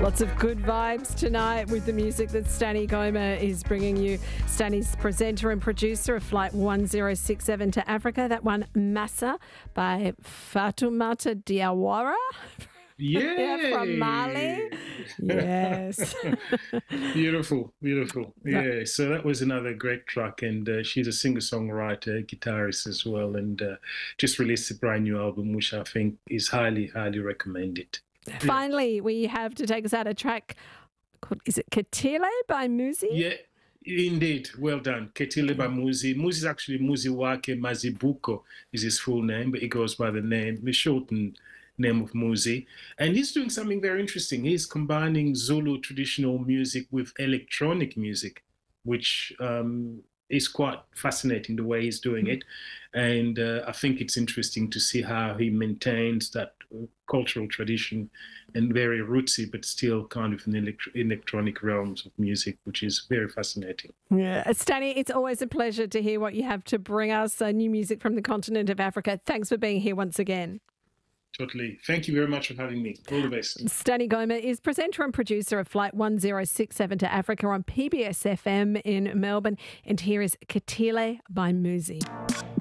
Lots of good vibes tonight with the music that Stanny Goma is bringing you. Stanny's presenter and producer of Flight 1067 to Africa. That one, Massa, by Fatoumata Diawara. Yay! From Mali. Yes. Beautiful. Yeah, so that was another great track, and she's a singer-songwriter, guitarist as well, and just released a brand new album, which I think is highly, highly recommended. Finally, we have to take us out a track called, is it Ketile by Muzi? Yeah, indeed. Well done. Ketile by Muzi. Muzi is actually Muzi Wake Mazibuko is his full name, but he goes by the shortened name of Muzi. And he's doing something very interesting. He's combining Zulu traditional music with electronic music, which is quite fascinating the way he's doing it. And I think it's interesting to see how he maintains that cultural tradition and very rootsy, but still kind of in electronic realms of music, which is very fascinating. Yeah. Stanny, it's always a pleasure to hear what you have to bring us, new music from the continent of Africa. Thanks for being here once again. Totally. Thank you very much for having me. All the best. Stanny Goma is presenter and producer of Flight 1067 to Africa on PBS FM in Melbourne. And here is Ketile by Muzi.